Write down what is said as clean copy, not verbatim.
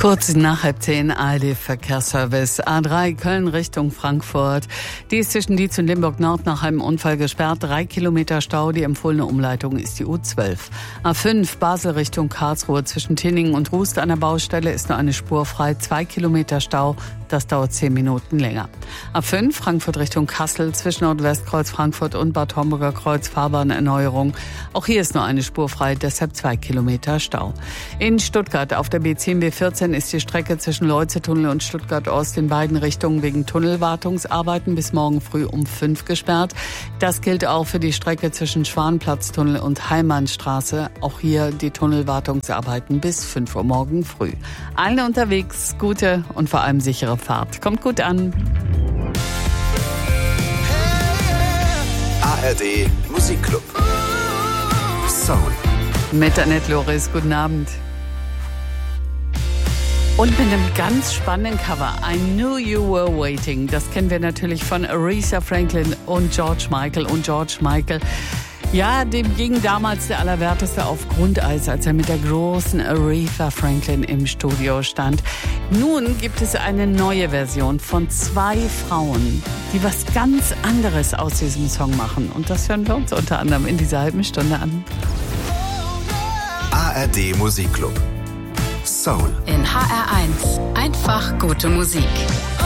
Kurz nach 9:30 ARD-Verkehrsservice. A3 Köln Richtung Frankfurt. Die ist zwischen Dietz und Limburg Nord nach einem Unfall gesperrt. 3 Kilometer Stau. Die empfohlene Umleitung ist die U12. A5 Basel Richtung Karlsruhe. Zwischen Tinningen und Rust an der Baustelle ist nur eine Spur frei. 2 Kilometer Stau. Das dauert 10 Minuten länger. A5 Frankfurt Richtung Kassel. Zwischen Nordwestkreuz Frankfurt und Bad Homburger Kreuz Fahrbahnerneuerung. Auch hier ist nur eine Spur frei. Deshalb 2 Kilometer Stau. In Stuttgart auf der B10 B14 ist die Strecke zwischen Leuze-Tunnel und Stuttgart-Ost in beiden Richtungen wegen Tunnelwartungsarbeiten bis morgen früh um 5 gesperrt. Das gilt auch für die Strecke zwischen Schwanplatztunnel und Heimannstraße. Auch hier die Tunnelwartungsarbeiten bis 5 Uhr morgen früh. Allen unterwegs gute und vor allem sichere Fahrt. Kommt gut an. ARD Musikclub. Soul. Mit Annette Loris, guten Abend. Und mit einem ganz spannenden Cover, I Knew You Were Waiting. Das kennen wir natürlich von Aretha Franklin und George Michael. Und George Michael, ja, dem ging damals der Allerwerteste auf Grundeis, als er mit der großen Aretha Franklin im Studio stand. Nun gibt es eine neue Version von 2 Frauen, die was ganz anderes aus diesem Song machen. Und das hören wir uns unter anderem in dieser halben Stunde an. ARD Musikclub. Soul. In HR1 einfach gute Musik.